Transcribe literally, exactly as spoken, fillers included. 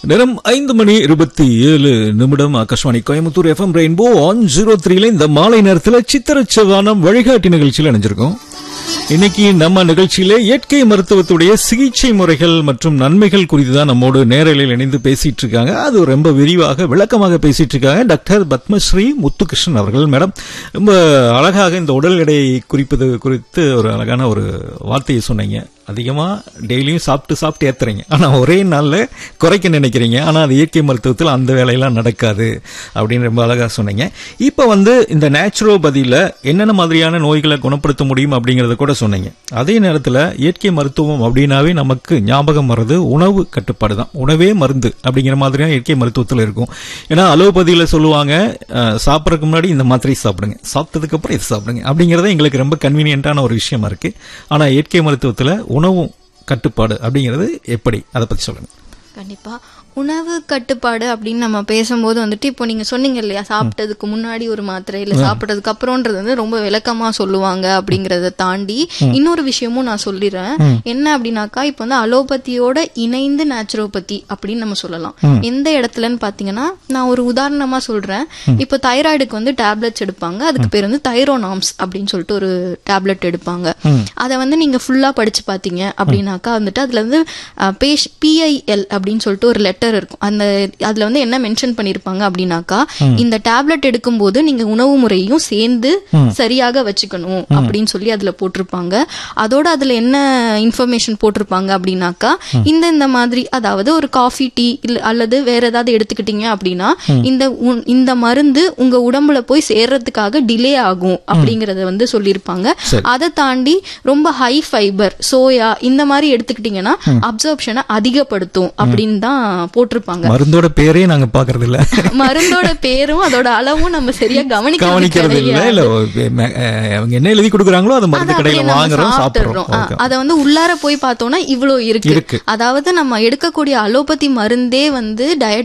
நேரம் ஐந்து மணி இருபத்தி ஏழு நிமிடம். Akashvani Coimbatore FM rainbow one zero த்ரீல இந்த மாலை நேரத்தில் சித்திரச்சவானம் வழிகாட்டி நிகழ்ச்சியில் இணைஞ்சிருக்கோம். இன்னைக்கு நம்ம நிகழ்ச்சியில இயற்கை மருத்துவத்துடைய சிகிச்சை முறைகள் மற்றும் நன்மைகள் குறித்து தான் நம்மோடு நேரலையில் இணைந்து பேசிட்டு இருக்காங்க. அது ரொம்ப விரிவாக விளக்கமாக பேசிட்டு இருக்காங்க டாக்டர் பத்மஸ்ரீ முத்துகிருஷ்ணன் அவர்கள். மேடம், ரொம்ப அழகாக இந்த உடல் எடையை குறிப்பது குறித்து ஒரு அழகான ஒரு வார்த்தையை சொன்னீங்க. அதிகமா டெய்லியும் சாப்பிட்டு சாப்பிட்டு ஏத்துறீங்க, ஆனா ஒரே நாள்ல குறைக்க நினைக்கிறீங்க. ஆனா அது இயற்கை மருத்துவத்தில் அந்த வேலையெல்லாம் நடக்காது அப்படின்னு ரொம்ப அழகா சொன்னீங்க. இப்ப வந்து இந்த நேச்சுரோபதியில என்னென்ன மாதிரியான நோய்களை குணப்படுத்த முடியும் அப்படிங்கறத கூட சொன்னீங்க. அதே நேரத்தில் இயற்கை மருத்துவம் அப்படின்னாவே நமக்கு ஞாபகம் வர்றது உணவு கட்டுப்பாடு தான். உணவே மருந்து அப்படிங்கிற மாதிரியான இயற்கை மருத்துவத்தில் இருக்கும். ஏன்னா அலோபதியில சொல்லுவாங்க, சாப்பிட்றதுக்கு முன்னாடி இந்த மாத்திரை சாப்பிடுங்க, சாப்பிட்டதுக்கு அப்புறம் இது சாப்பிடுங்க அப்படிங்கறத எங்களுக்கு ரொம்ப கன்வீனியன்டான ஒரு விஷயமா இருக்கு. ஆனா இயற்கை மருத்துவத்தில் உணவும் கட்டுப்பாடு அப்படிங்கிறது எப்படி, அதை பத்தி சொல்லுங்க. கண்டிப்பா உணவு கட்டுப்பாடு அப்படின்னு நம்ம பேசும்போது வந்துட்டு இப்போ நீங்க சொன்னீங்க இல்லையா, சாப்பிட்டதுக்கு முன்னாடி ஒரு மாத்திரை இல்ல சாப்பிட்டதுக்கு அப்புறம்ன்றது வந்து ரொம்ப விளக்கமா சொல்லுவாங்க. அப்படிங்கறத தாண்டி இன்னொரு விஷயமும் நான் சொல்லிடுறேன். என்ன அப்படின்னாக்கா, இப்ப வந்து அலோபதியோட இணைந்து நேச்சுரோபதி அப்படின்னு நம்ம சொல்லலாம். எந்த இடத்துலன்னு பாத்தீங்கன்னா, நான் ஒரு உதாரணமா சொல்றேன். இப்போ தைராய்டுக்கு வந்து டேப்லெட்ஸ் எடுப்பாங்க. அதுக்கு பேர் வந்து தைரோனாம்ஸ் அப்படின்னு சொல்லிட்டு ஒரு டேப்லெட் எடுப்பாங்க. அதை வந்து நீங்க ஃபுல்லா படிச்சு பாத்தீங்க அப்படின்னாக்கா வந்துட்டு அதுல வந்து பிஐஎல் அப்படின்னு சொல்லிட்டு ஒரு லெட்டர் இருக்கும். அந்த அதுல வந்து என்ன மென்ஷன் பண்ணிருப்பாங்க அப்படின்னாக்கா, இந்த டேப்லெட் எடுக்கும் போது நீங்க உணவு முறையும் சேர்ந்து சரியாக வச்சுக்கணும் அப்படின்னு சொல்லி அதுல போட்டிருப்பாங்க. அதோட அதுல என்ன இன்ஃபர்மேஷன் போட்டிருப்பாங்க அப்படின்னாக்கா, இந்த இந்த மாதிரி அதாவது ஒரு காஃபி டீ அல்லது வேற ஏதாவது எடுத்துக்கிட்டீங்க அப்படின்னா இந்த இந்த மருந்து உங்க உடம்புல போய் சேர்றதுக்காக டிலே ஆகும் அப்படிங்கறத வந்து சொல்லியிருப்பாங்க. அதை தாண்டி ரொம்ப ஹை ஃபைபர் சோயா இந்த மாதிரி எடுத்துக்கிட்டீங்கன்னா அப்சர்ப்ஷனை அதிகப்படுத்தும் அப்படின்னு தான் போட்டிருப்பாங்க. மருந்தோட பேரே நாங்க பாக்குறது இல்ல, மருந்தோட பேரும் அதோட அளவும் நம்ம சரியா கவனிக்கிறது இல்ல. இல்ல அவங்க என்ன எழுதி கொடுக்குறாங்களோ அதை மருந்து கடையில வாங்குறோம், சாப்பிடுறோம். அத வந்து உள்ளார போய் பார்த்தோம்னா இவ்வளவு இருக்கு. அதாவது நம்ம எடுக்கக்கூடிய அலோபதி மருந்தே வந்து